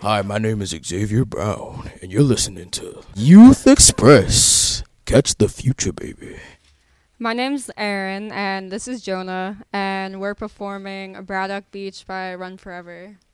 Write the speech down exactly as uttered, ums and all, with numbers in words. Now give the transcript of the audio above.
Hi, my name is Xavier Brown, and you're listening to Youth Express. Catch the future, baby. My name's Erin, and this is Jonah, and we're performing Braddock Beach by Run Forever.